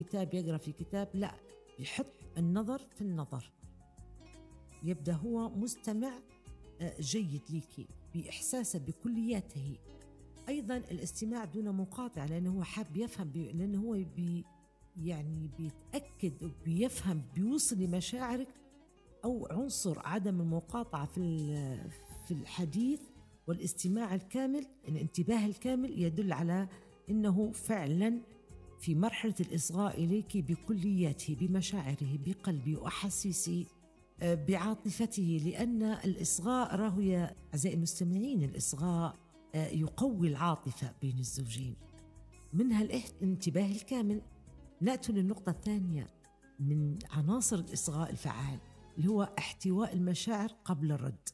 كتاب، يقرأ في كتاب، لا، يحط النظر في النظر، يبدأ هو مستمع جيد لك بإحساسه بكلياته. أيضا الاستماع دون مقاطعة، لأنه هو حاب يفهم، لأنه هو يعني بيتأكد وبيفهم، بيوصل لمشاعرك. أو عنصر عدم المقاطعة في الحديث والاستماع الكامل، الانتباه الكامل، يدل على أنه فعلا في مرحلة الإصغاء إليك بكلياته، بمشاعره، بقلبه وأحاسيسه، بعاطفته. لأن الإصغاء راهو يا أعزائي المستمعين، الإصغاء يقوي العاطفة بين الزوجين، منها الانتباه الكامل. نأتي للنقطة الثانية من عناصر الإصغاء الفعال، اللي هو احتواء المشاعر قبل الرد.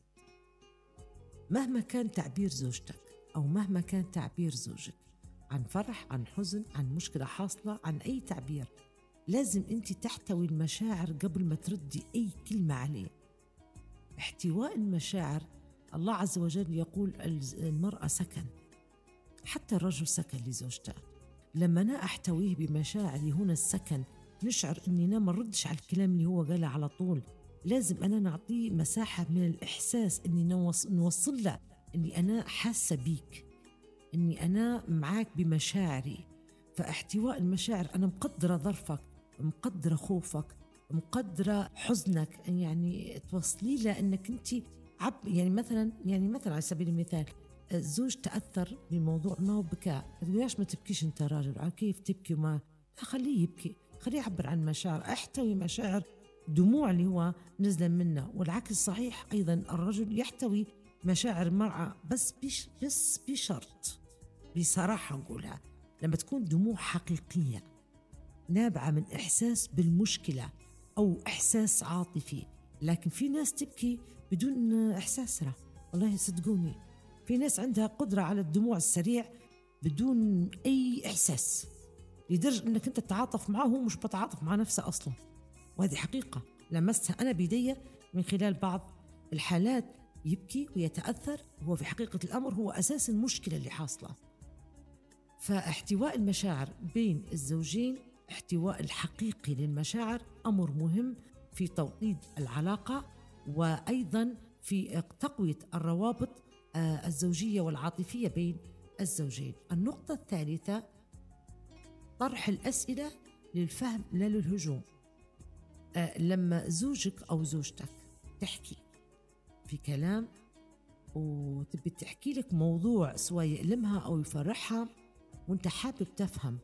مهما كان تعبير زوجتك أو مهما كان تعبير زوجك عن فرح، عن حزن، عن مشكلة حاصلة، عن أي تعبير، لازم أنت تحتوي المشاعر قبل ما تردي أي كلمة عليه. احتواء المشاعر، الله عز وجل يقول المرأة سكن، حتى الرجل سكن لزوجته. لما أنا أحتويه بمشاعري، هنا السكن، نشعر أني أنا ما ردش على الكلام اللي هو قاله على طول، لازم أنا نعطيه مساحة من الإحساس، أني نوصل له أني أنا حاسة بيك، أني أنا معاك بمشاعري. فاحتواء المشاعر، أنا مقدرة ظرفك، مقدرة خوفك، مقدرة حزنك، يعني توصلي له أنك أنت يعني مثلا على سبيل المثال، الزوج تأثر بموضوع ما وبكاء، ليش ما تبكيش أنت راجل؟ كيف تبكي؟ وما خليه يبكي، خليه يعبر عن مشاعر، احتوي مشاعر دموع اللي هو نزل منه. والعكس صحيح أيضا، الرجل يحتوي مشاعر المرأة، بس بشرط، بصراحة نقولها، لما تكون دموع حقيقية نابعة من إحساس بالمشكلة أو إحساس عاطفي. لكن في ناس تبكي بدون إحساس، والله صدقوني، في ناس عندها قدرة على الدموع السريع بدون أي إحساس، لدرجة أنك أنت تتعاطف معه وهو مش بتعاطف مع نفسه أصلا. وهذه حقيقة لمستها أنا بيدي من خلال بعض الحالات، يبكي ويتأثر، وهو في حقيقة الأمر هو أساس المشكلة اللي حاصلة. فاحتواء المشاعر بين الزوجين، احتواء الحقيقي للمشاعر، أمر مهم في توطيد العلاقة، وأيضا في تقوية الروابط الزوجية والعاطفية بين الزوجين. النقطة الثالثة، طرح الأسئلة للفهم لا للهجوم. لما زوجك أو زوجتك تحكي في كلام وتبي تحكي لك موضوع سواء يألمها أو يفرحها، وانت حابب تفهم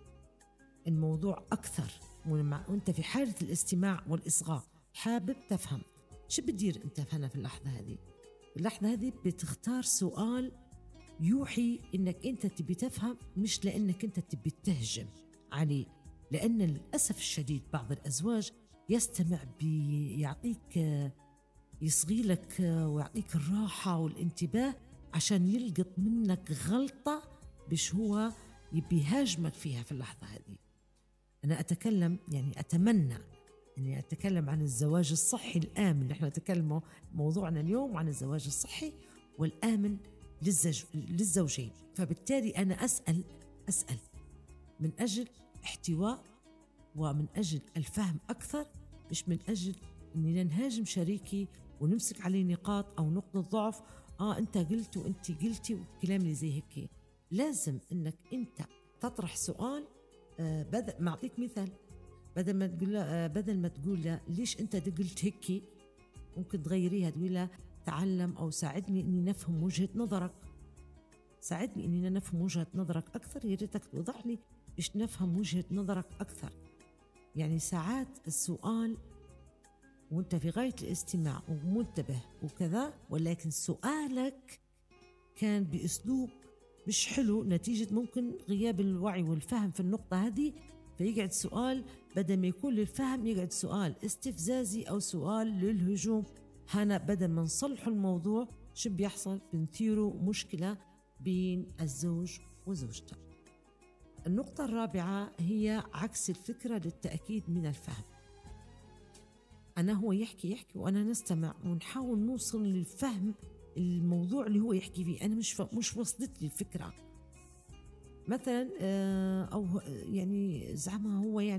الموضوع أكثر، وانت في حالة الاستماع والإصغاء حابب تفهم، شو بتدير انت هنا في اللحظة هذه؟ اللحظة هذه بتختار سؤال يوحي انك انت تبي تفهم، مش لانك انت تبي تهجم عليه. لان للاسف الشديد بعض الازواج يستمع بيعطيك، يصغي لك ويعطيك الراحة والانتباه عشان يلقط منك غلطة بش هو يبي يهاجمك فيها في اللحظة هذه. أنا أتكلم، يعني أتمنى أني أتكلم عن الزواج الصحي الآمن، اللي احنا نتكلمه موضوعنا اليوم عن الزواج الصحي والآمن للزوجين. فبالتالي أنا أسأل من أجل احتواء ومن أجل الفهم أكثر، مش من أجل أننا نهاجم شريكي ونمسك عليه نقاط أو نقطة ضعف، أنت قلت وأنت قلتي والكلام اللي زي هيك. لازم أنك أنت تطرح سؤال. ما أعطيك مثال، بدل ما تقول له ليش أنت قلت هيك، ممكن تغيريها، تقول له تعلم أو ساعدني أني نفهم وجهة نظرك، ساعدني أني نفهم وجهة نظرك أكثر، يا ريتك توضح لي إيش نفهم وجهة نظرك أكثر. يعني ساعات السؤال وانت في غاية الاستماع ومنتبه وكذا، ولكن سؤالك كان بأسلوب مش حلو، نتيجة ممكن غياب الوعي والفهم في النقطة هذه، فيقعد سؤال بدل ما يكون للفهم يقعد سؤال استفزازي أو سؤال للهجوم. هنا بدل ما نصلح الموضوع شو بيحصل؟ بنثيروا مشكلة بين الزوج وزوجته. النقطة الرابعة هي عكس الفكرة للتأكيد من الفهم. أنا هو يحكي وأنا نستمع ونحاول نوصل للفهم الموضوع اللي هو يحكي فيه، أنا مش وصلت لي الفكرة مثلا، أو يعني زعما هو يعني